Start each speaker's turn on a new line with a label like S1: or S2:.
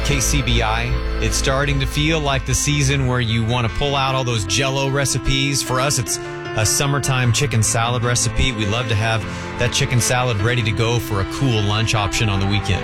S1: KCBI. It's starting to feel like the season where you want to pull out all those Jell-O recipes. For us, it's a summertime chicken salad recipe. We love to have that chicken salad ready to go for a cool lunch option on the weekend.